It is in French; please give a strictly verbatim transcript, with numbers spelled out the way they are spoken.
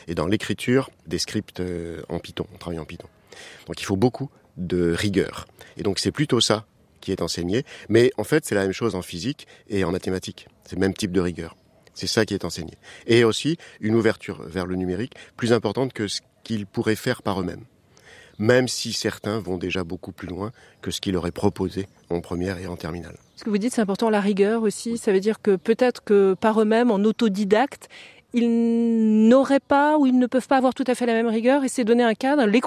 et dans l'écriture des scripts en Python, on travaille en Python. Donc il faut beaucoup de rigueur. Et donc c'est plutôt ça qui est enseigné, mais en fait c'est la même chose en physique et en mathématiques. C'est le même type de rigueur. C'est ça qui est enseigné. Et aussi une ouverture vers le numérique plus importante que ce qu'ils pourraient faire par eux-mêmes. Même si certains vont déjà beaucoup plus loin que ce qu'il aurait proposé en première et en terminale. Ce que vous dites, c'est important, la rigueur aussi. Ça veut dire que peut-être que par eux-mêmes, en autodidacte, ils n'auraient pas ou ils ne peuvent pas avoir tout à fait la même rigueur et c'est donner un cadre. Les